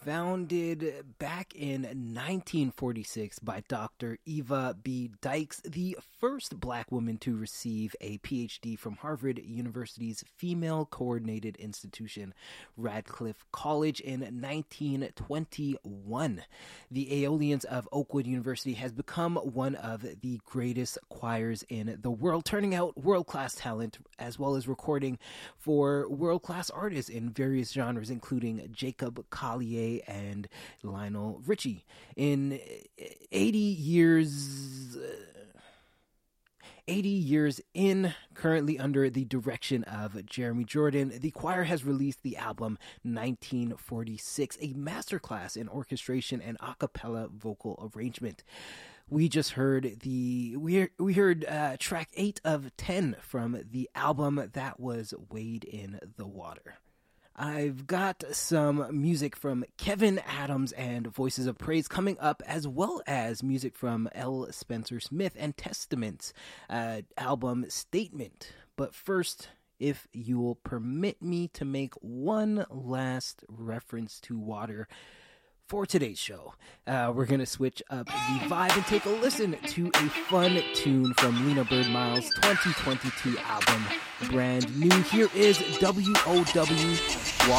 founded back in 1946 by Dr. Eva B. Dykes, the first black woman to receive a PhD from Harvard University's female coordinated institution, Radcliffe College, in 1921. The Aeolians of Oakwood University has become one of the greatest choirs in the world, turning out world-class talent as well as recording for world-class artists in various genres, including Jacob Collier and Lionel Richie. In 80 years in, currently under the direction of Jeremy Jordan, the choir has released the album 1946, a masterclass in orchestration and a cappella vocal arrangement. We just heard track 8 of 10 from the album that was Wade in the Water. I've got some music from Kevin Adams and Voices of Praise coming up, as well as music from L. Spencer Smith and Testament's album Statement. But first, if you'll permit me to make one last reference to water for today's show, we're going to switch up the vibe and take a listen to a fun tune from Lena Bird Miles' 2022 album, Brand New. Here is WOW, Walk